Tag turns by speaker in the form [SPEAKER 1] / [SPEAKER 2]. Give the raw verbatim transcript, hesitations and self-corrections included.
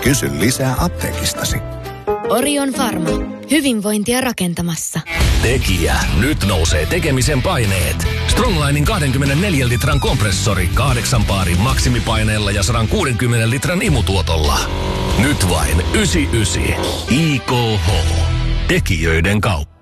[SPEAKER 1] Kysy lisää apteekistasi.
[SPEAKER 2] Orion Pharma. Hyvinvointia rakentamassa.
[SPEAKER 3] Tekijä. Nyt nousee tekemisen paineet. Stronglinin kaksikymmentäneljä litran kompressori. Kahdeksan paarin maksimipaineella ja sata kuusikymmentä litran imutuotolla. Nyt vain yhdeksänkymmentäyhdeksän. I K H. Tekijöiden kauppa.